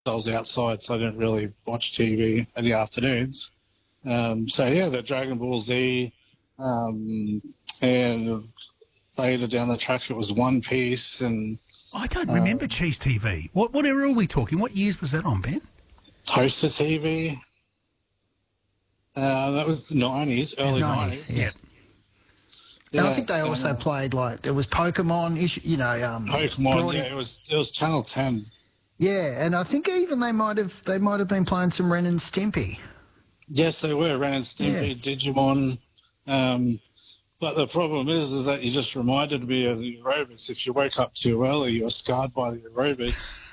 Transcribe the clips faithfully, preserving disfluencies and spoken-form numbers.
I was outside, so I didn't really watch T V in the afternoons. Um, so, yeah, the Dragon Ball Z, um, and later down the track it was One Piece. And I don't remember um, Cheese T V. What, what era are we talking? What years was that on, Ben? Toaster T V. Uh, that was the nineties, early nineties. Yeah. Yeah, And I think they also uh, played, like, there was Pokemon, issue, you know. Um, Pokemon, brought yeah, in- it was it was Channel ten. Yeah, and I think even they might have they might have been playing some Ren and Stimpy. Yes, they were, Ren and Stimpy, Digimon. Um, but the problem is, is that you just reminded me of the aerobics. If you wake up too early, you're scarred by the aerobics.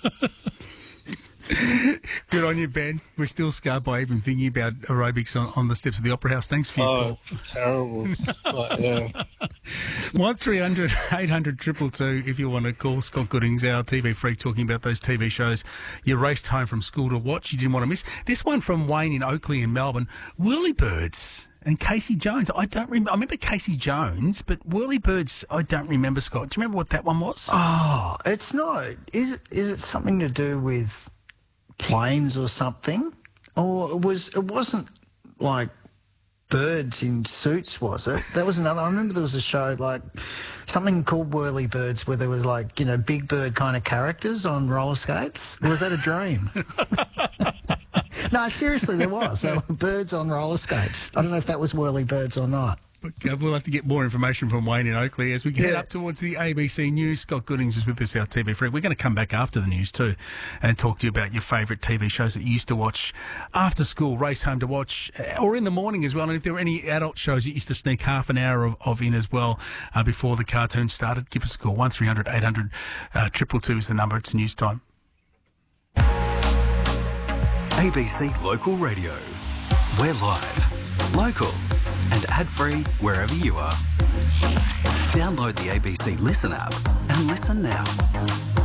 Good on you, Ben. We're still scarred by even thinking about aerobics on, on the steps of the Opera House. Thanks for your Oh, call. it's terrible. But, yeah. one three hundred eight hundred two two two if you want to call Scott Goodings, our T V freak, talking about those T V shows you raced home from school to watch, you didn't want to miss. This one from Wayne in Oakley in Melbourne, Whirlybirds and Casey Jones. I don't remember. I remember Casey Jones, but Whirlybirds, I don't remember, Scott. Do you remember what that one was? Oh, it's not. Is it, is it something to do with planes or something? Or it was it wasn't like birds in suits, was it? That was another. I remember there was a show like something called Whirly Birds where there was like, you know, big bird kind of characters on roller skates. Or was that a dream? No, seriously, there was. There were birds on roller skates. I don't know if that was Whirly Birds or not. But we'll have to get more information from Wayne in Oakley as we get Yeah. up towards the A B C News. Scott Goodings is with us, our T V freak. We're going to come back after the news too and talk to you about your favourite T V shows that you used to watch after school, race home to watch, or in the morning as well. And if there were any adult shows that you used to sneak half an hour of, of in as well uh, before the cartoon started, give us a call. one three hundred eight hundred two two two is the number. It's news time. A B C Local Radio. We're live, local and ad-free wherever you are. Download the A B C Listen app and listen now.